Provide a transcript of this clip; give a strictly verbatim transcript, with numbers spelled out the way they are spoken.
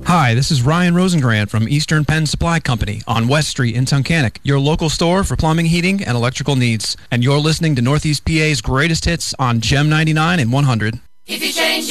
Hi, this is Ryan Rosengrant from Eastern Penn Supply Company on West Street in Tunkhannock, your local store for plumbing, heating, and electrical needs. And you're listening to Northeast P A's greatest hits on Gem ninety-nine and one hundred. If you change